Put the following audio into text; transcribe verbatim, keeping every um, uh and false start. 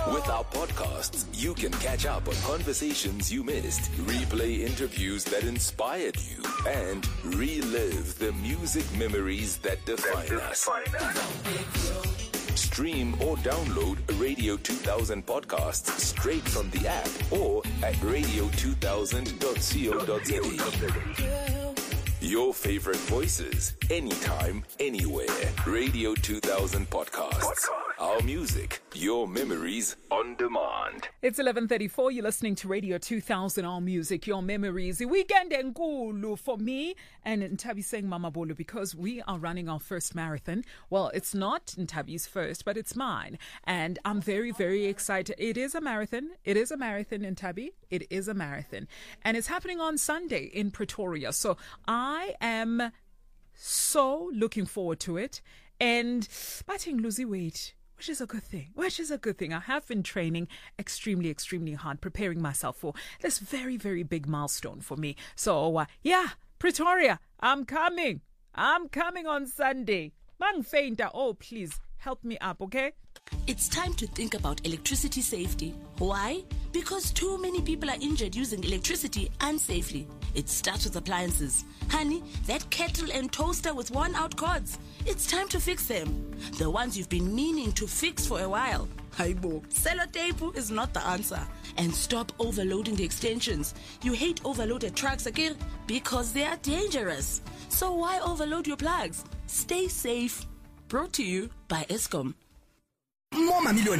With our podcasts, you can catch up on conversations you missed, replay interviews that inspired you, and relive the music memories that define us. Stream or download Radio two thousand podcasts straight from the app or at radio two thousand dot co dot za. Your favorite voices, anytime, anywhere. Radio two thousand podcasts. Our music, your memories on demand. It's eleven thirty-four. You're listening to Radio two thousand, Our Music, Your Memories. Weekend enkulu for me and Ntabi saying Mama Bolo, because we are running our first marathon. Well, it's not Ntabi's first, but it's mine. And I'm very, very excited. It is a marathon. It is a marathon, Ntabi. It is a marathon. And it's happening on Sunday in Pretoria. So I am so looking forward to it. And batting Lucy weight, which is a good thing, which is a good thing. I have been training extremely, extremely hard, preparing myself for this very, very big milestone for me. So, uh, yeah, Pretoria, I'm coming. I'm coming on Sunday. Mang Feinta, oh, please help me up, okay? It's time to think about electricity safety. Why? Because too many people are injured using electricity unsafely. It starts with appliances. Honey, that kettle and toaster with worn-out cords. It's time to fix them. The ones you've been meaning to fix for a while. Haibo. Sellotape is not the answer. And stop overloading the extensions. You hate overloaded trucks, okay? Because they are dangerous. So why overload your plugs? Stay safe. Brought to you by Eskom. More million.